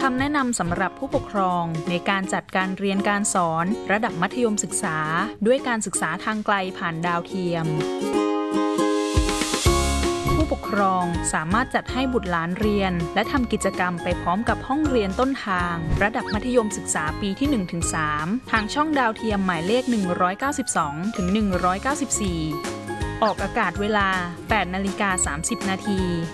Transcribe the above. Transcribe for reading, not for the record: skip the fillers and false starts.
ำแนะนำสำหรับผู้ปกครองในการจัดการเรียนการสอนระดับมัธยมศึกษาด้วยการศึกษาทางไกลผ่านดาวเทียมผู้ปกครองสามารถจัดให้บุตรหลานเรียนและทำกิจกรรมไปพร้อมกับห้องเรียนต้นทางระดับมัธยมศึกษาปีที่ 1-3 ทางช่องดาวเทียมหมายเลข 192 ถึง 194 ออกอากาศเวลา 8:30 น.